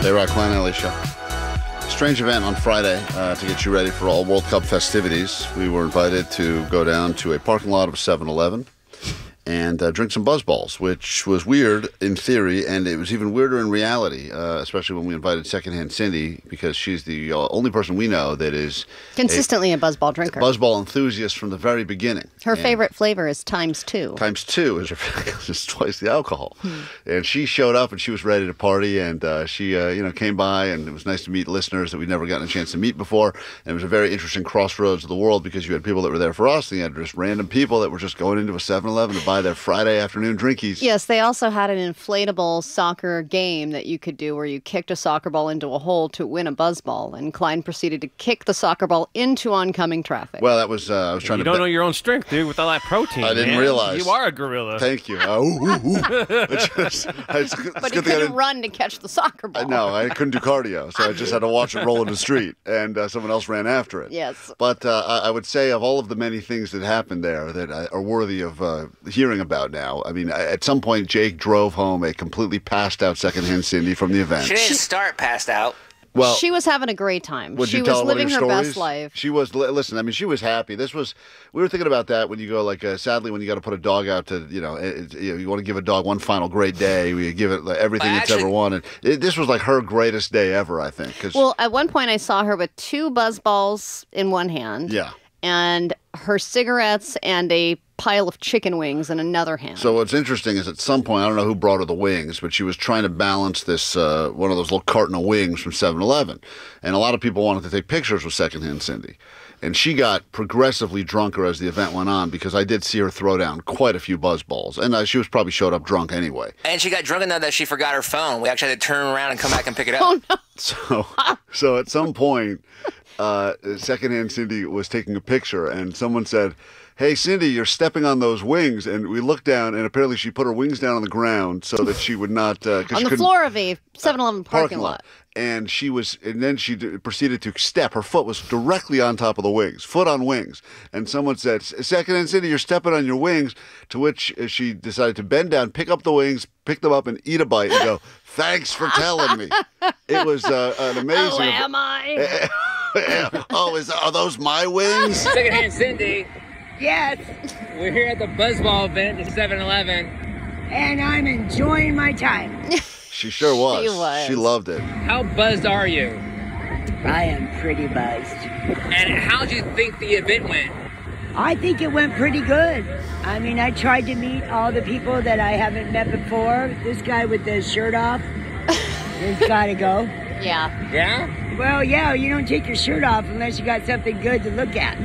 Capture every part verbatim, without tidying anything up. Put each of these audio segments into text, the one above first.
J-Rock, Klein Alley Show. Strange event on Friday uh, to get you ready for all World Cup festivities. We were invited to go down to a parking lot of a seven eleven and uh, drink some Buzz Balls, which was weird in theory, and it was even weirder in reality, uh, especially when we invited Secondhand Cindy, because she's the uh, only person we know that is consistently a, a Buzz Ball drinker. Buzz Ball enthusiast from the very beginning. Her and favorite flavor is times two. Times two is her just twice the alcohol. Hmm. And she showed up and she was ready to party, and uh, she uh, you know came by, and it was nice to meet listeners that we'd never gotten a chance to meet before. And it was a very interesting crossroads of the world, because you had people that were there for us, and you had just random people that were just going into a seven eleven to buy their Friday afternoon drinkies. Yes, they also had an inflatable soccer game that you could do where you kicked a soccer ball into a hole to win a Buzz Ball, and Klein proceeded to kick the soccer ball into oncoming traffic. Well, that was, uh, I was trying you to... You don't know your own strength, dude, with all that protein. I didn't man. realize. You are a gorilla. Thank you. Uh, ooh, ooh, ooh. It's just, it's, it's but he couldn't run to catch the soccer ball. No, I couldn't do cardio, so I just had to watch it roll in the street, and uh, someone else ran after it. Yes. But uh, I would say of all of the many things that happened there that are worthy of uh, hearing about now, I mean, at some point, Jake drove home a completely passed out Secondhand Cindy from the event. She didn't start passed out. Well, she was having a great time. Would she you tell was living her stories? best life. She was. Listen, I mean, she was happy. This was. We were thinking about that when you go, like, uh, sadly, when you got to put a dog out to, you know, it, you, know you want to give a dog one final great day. We give it like, everything well, it's actually, ever wanted. It, this was like her greatest day ever, I think. Cause, well, at one point, I saw her with two Buzz Balls in one hand. Yeah. And her cigarettes and a pile of chicken wings in another hand. So what's interesting is at some point, I don't know who brought her the wings, but she was trying to balance this, uh, one of those little carton of wings from seven eleven. And a lot of people wanted to take pictures with Secondhand Cindy. And she got progressively drunker as the event went on, because I did see her throw down quite a few Buzz Balls. And uh, she was probably showed up drunk anyway. And she got drunk enough that she forgot her phone. We actually had to turn around and come back and pick it up. Oh, no. So, so at some point, uh, Secondhand Cindy was taking a picture, and someone said, "Hey, Cindy, you're stepping on those wings." And we looked down, and apparently she put her wings down on the ground so that she would not... Uh, on the floor of a seven eleven uh, parking, parking lot. lot. And she was, and then she d- proceeded to step. Her foot was directly on top of the wings, foot on wings. And someone said, "Secondhand Cindy, you're stepping on your wings." To which she decided to bend down, pick up the wings, pick them up, and eat a bite, and go, "Thanks for telling me." It was uh, an amazing... Oh, am I? Oh, is are those my wings? Secondhand Cindy. Yes. We're here at the Buzz Ball event at seven eleven. And I'm enjoying my time. She sure was. She was. She loved it. How buzzed are you? I am pretty buzzed. And how do you think the event went? I think it went pretty good. I mean, I tried to meet all the people that I haven't met before. This guy with the shirt off, he's got to go. Yeah. Yeah? Well, yeah, you don't take your shirt off unless you got something good to look at.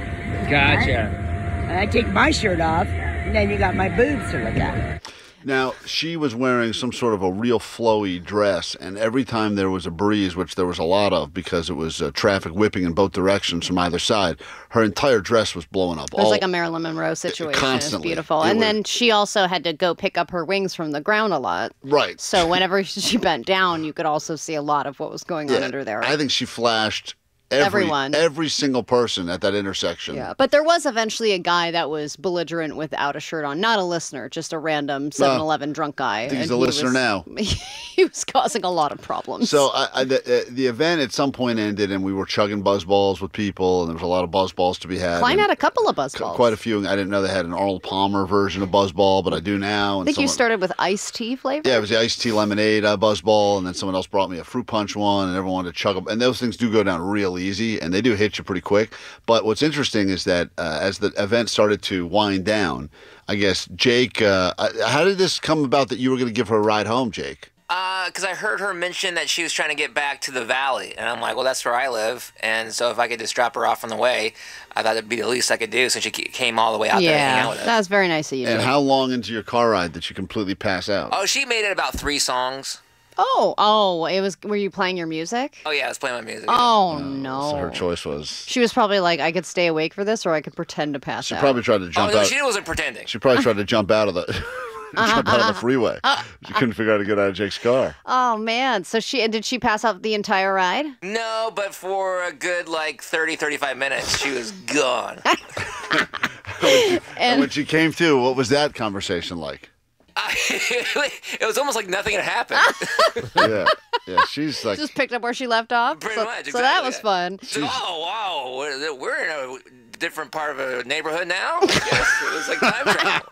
Gotcha. Right? I take my shirt off, and then you got my boobs to look at. Now, she was wearing some sort of a real flowy dress, and every time there was a breeze, which there was a lot of because it was uh, traffic whipping in both directions from either side, her entire dress was blowing up. It was all, like a Marilyn Monroe situation. Constantly. It was beautiful. It and was, then she also had to go pick up her wings from the ground a lot. Right. So whenever she bent down, you could also see a lot of what was going yeah, on under there. I think she flashed... Every, Everyone. Every single person at that intersection. Yeah, but there was eventually a guy that was belligerent without a shirt on. Not a listener, just a random seven eleven uh, drunk guy. I think he's and a he listener was, now. He was causing a lot of problems. So I, I, the, uh, the event at some point ended, and we were chugging Buzz Balls with people, and there was a lot of Buzz Balls to be had. Klein had a couple of Buzz c- Balls. Quite a few. I didn't know they had an Arnold Palmer version of Buzz Ball, but I do now. And I think someone, you started with iced tea flavor? Yeah, it was the iced tea lemonade uh, Buzz Ball, and then someone else brought me a fruit punch one, and everyone wanted to chug them. And those things do go down real easy, and they do hit you pretty quick. But what's interesting is that uh, as the event started to wind down, I guess, Jake, uh, how did this come about that you were going to give her a ride home, Jake? Uh, because I heard her mention that she was trying to get back to the valley. And I'm like, well, that's where I live. And so if I could just drop her off on the way, I thought it'd be the least I could do since she came all the way out yeah, there to hang out with us. That was very nice of you. And Jake. how long into your car ride did you completely pass out? Oh, she made it about three songs. Oh, oh, it was. Were you playing your music? Oh, yeah, I was playing my music. Oh, Uh, no. So her choice was... She was probably like, I could stay awake for this, or I could pretend to pass She out. probably tried to Oh, jump no, out. she wasn't pretending. She probably tried to jump out of the... jump out of the freeway. She couldn't figure out how to get out of Jake's car. Oh, man. So she did she pass out the entire ride? No, but for a good, like, thirty, thirty-five minutes, she was gone. and, and when she came to, what was that conversation like? I, it was almost like nothing had happened. Yeah, yeah. She's like, Just picked up where she left off. Pretty so, much, so that exactly. was fun. She's like, oh, wow, we're, we're in a different part of a neighborhood now? Yes, it was like time travel.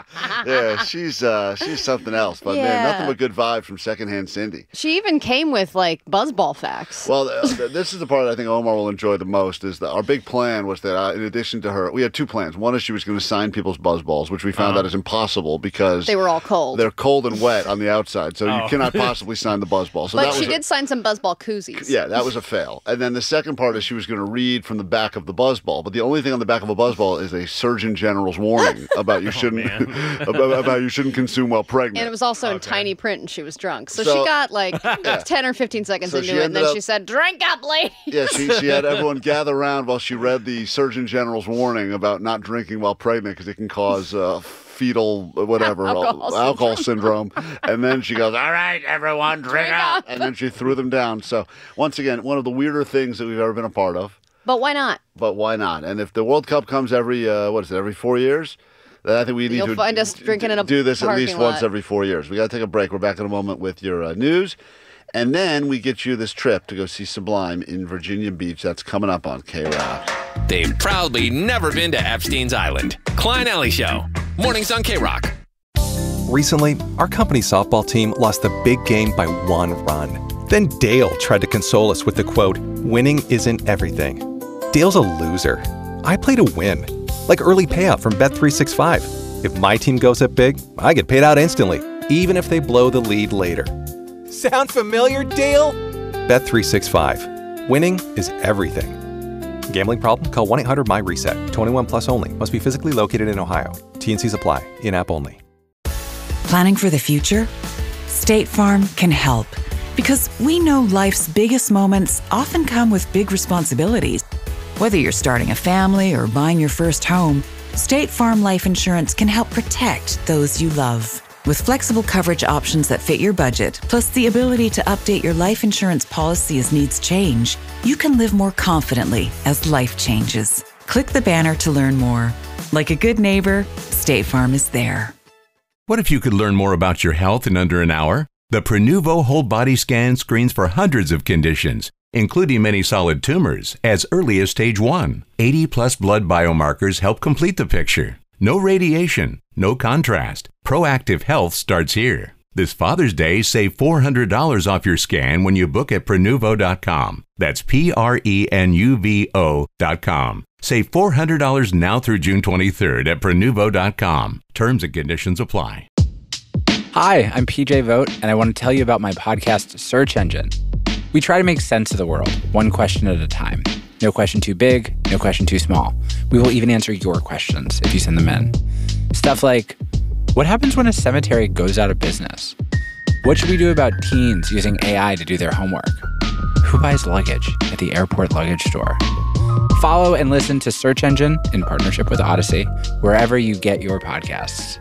yeah, she's uh, she's something else. But man, Yeah. nothing but good vibes from secondhand Cindy. She even came with like buzzball facts. Well, uh, th- this is the part I think Omar will enjoy the most. Is that our big plan was that uh, in addition to her, we had two plans. One is she was going to sign people's buzz balls, which we found Uh-huh. out is impossible because They were all cold. they're cold and wet on the outside, so you Oh. cannot possibly sign the buzz ball. So but that she was a- did sign some buzzball koozies. Yeah, that was a fail. And then the second part is she was going to read from the back of the buzz ball. But the only thing on the back of a buzz ball is a Surgeon General's warning about you shouldn't man. about, about you shouldn't consume while pregnant. And it was also in Okay. tiny print, and she was drunk. So, So- she got like ten or fifteen seconds So into she it, and then ended she up- said, "Drink up, lady." Yeah, she, she had everyone gather around while she read the Surgeon General's warning about not drinking while pregnant because it can cause uh, fetal uh, whatever Alcohol uh, alcohol syndrome. And then she goes, "All right, everyone, drink Drink up," up. and then she threw them down. So once again, one of the weirder things that we've ever been a part of. But why not? But why not? And if the World Cup comes every uh, what is it, every four years, then I think we need You'll to find us d- drinking in a do this at least parking once lot. every four years. We got to take a break. We're back in a moment with your uh, news, and then we get you this trip to go see Sublime in Virginia Beach. That's coming up on K-Rock. They've proudly never been to Epstein's Island. Klein Alley Show. Mornings on K-Rock. Recently, our company softball team lost the big game by one run. Then Dale tried to console us with the quote, "Winning isn't everything." Dale's a loser. I play to win. Like early payout from Bet three sixty-five. If my team goes up big, I get paid out instantly, even if they blow the lead later. Sound familiar, Dale? Bet three sixty-five. Winning is everything. Gambling problem? Call one eight hundred M Y reset. twenty-one plus only. Must be physically located in Ohio. T and Cs apply. In-app only. Planning for the future? State Farm can help. Because we know life's biggest moments often come with big responsibilities. Whether you're starting a family or buying your first home, State Farm Life Insurance can help protect those you love. With flexible coverage options that fit your budget, plus the ability to update your life insurance policy as needs change, you can live more confidently as life changes. Click the banner to learn more. Like a good neighbor, State Farm is there. What if you could learn more about your health in under an hour? The Prenuvo Whole Body Scan screens for hundreds of conditions, including many solid tumors, as early as stage one. eighty plus blood biomarkers help complete the picture. No radiation, no contrast. Proactive health starts here. This Father's Day, save four hundred dollars off your scan when you book at Prenuvo dot com. That's P R E N U V O dot com. Save four hundred dollars now through June twenty-third at Prenuvo dot com. Terms and conditions apply. Hi, I'm P J Vogt, and I want to tell you about my podcast, Search Engine. We try to make sense of the world, one question at a time. No question too big, no question too small. We will even answer your questions if you send them in. Stuff like, what happens when a cemetery goes out of business? What should we do about teens using A I to do their homework? Who buys luggage at the airport luggage store? Follow and listen to Search Engine in partnership with Odyssey, wherever you get your podcasts.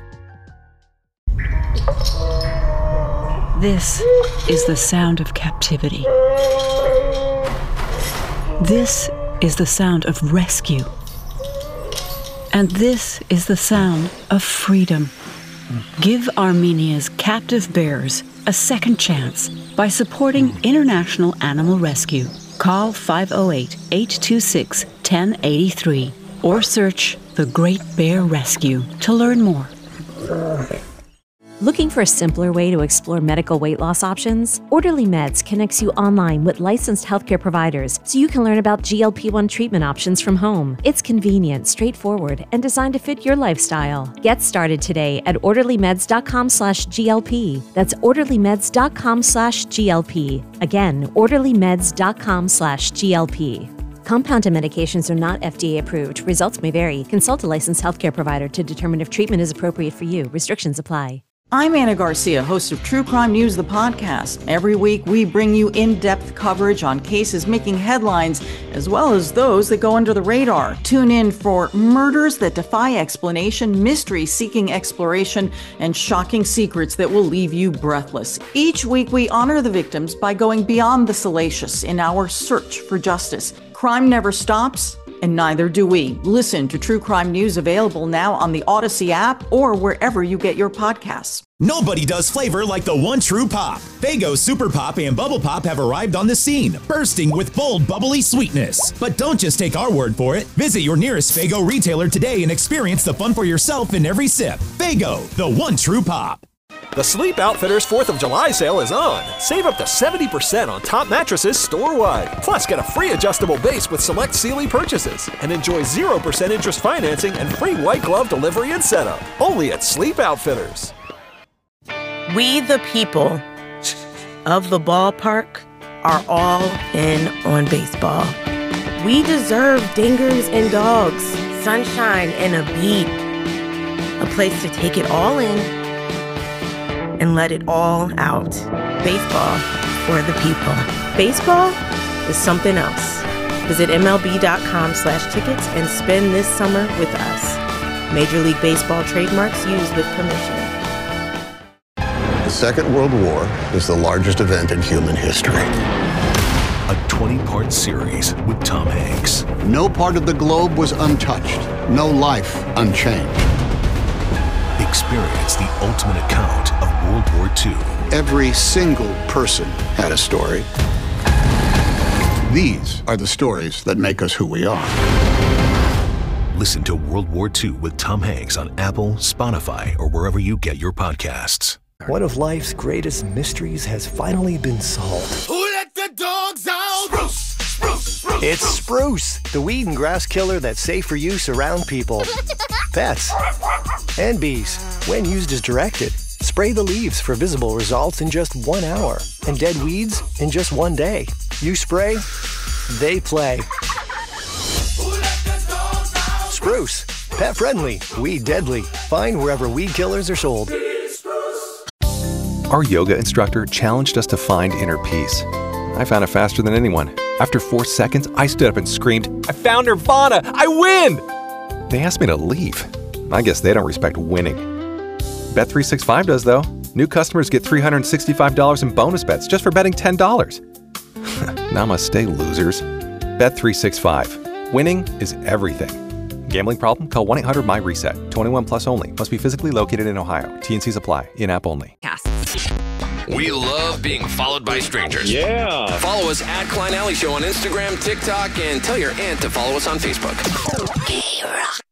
This is the sound of captivity. This is the sound of rescue. And this is the sound of freedom. Give Armenia's captive bears a second chance by supporting International Animal Rescue. Call five oh eight, eight two six, one oh eight three or search The Great Bear Rescue to learn more. Looking for a simpler way to explore medical weight loss options? Orderly Meds connects you online with licensed healthcare providers so you can learn about G L P one treatment options from home. It's convenient, straightforward, and designed to fit your lifestyle. Get started today at orderlymeds.com slash GLP. That's orderlymeds.com slash GLP. Again, orderlymeds.com slash GLP. Compounded medications are not F D A approved. Results may vary. Consult a licensed healthcare provider to determine if treatment is appropriate for you. Restrictions apply. I'm Anna Garcia, host of True Crime News, the podcast. Every week, we bring you in-depth coverage on cases making headlines, as well as those that go under the radar. Tune in for murders that defy explanation, mysteries seeking exploration, and shocking secrets that will leave you breathless. Each week, we honor the victims by going beyond the salacious in our search for justice. Crime never stops, and neither do we. Listen to True Crime News, available now on the Odyssey app or wherever you get your podcasts. Nobody does flavor like the one true pop. Faygo Super Pop and Bubble Pop have arrived on the scene, bursting with bold, bubbly sweetness. But don't just take our word for it. Visit your nearest Faygo retailer today and experience the fun for yourself in every sip. Faygo, the one true pop. The Sleep Outfitters fourth of July sale is on. Save up to seventy percent on top mattresses store-wide. Plus, get a free adjustable base with select Sealy purchases. And enjoy zero percent interest financing and free white glove delivery and setup. Only at Sleep Outfitters. We, the people of the ballpark, are all in on baseball. We deserve dingers and dogs, sunshine and a beat. A place to take it all in and let it all out. Baseball for the people. Baseball is something else. Visit MLB.com slash tickets and spend this summer with us. Major League Baseball trademarks used with permission. The Second World War is the largest event in human history. A twenty-part series with Tom Hanks. No part of the globe was untouched. No life unchanged. Experience the ultimate account of World War Two. Every single person had a story. These are the stories that make us who we are. Listen to World War Two with Tom Hanks on Apple, Spotify, or wherever you get your podcasts. One of life's greatest mysteries has finally been solved. Who let the dogs out? Spruce, spruce, spruce. It's Spruce, the weed and grass killer that's safe for use around people, pets, and bees. When used as directed, spray the leaves for visible results in just one hour and dead weeds in just one day. You spray, they play. Spruce, pet friendly, weed deadly. Find wherever weed killers are sold. Our yoga instructor challenged us to find inner peace. I found it faster than anyone. After four seconds, I stood up and screamed, "I found Nirvana! I win!" They asked me to leave. I guess they don't respect winning. Bet three sixty-five does, though. New customers get three hundred sixty-five dollars in bonus bets just for betting ten dollars. Namaste, losers. Bet three sixty-five. Winning is everything. Gambling problem? Call one eight hundred my reset. twenty-one plus only. Must be physically located in Ohio. T N Cs apply. In-app only. We love being followed by strangers. Yeah. Follow us at Klein Alley Show on Instagram, TikTok, and tell your aunt to follow us on Facebook. K-Rock.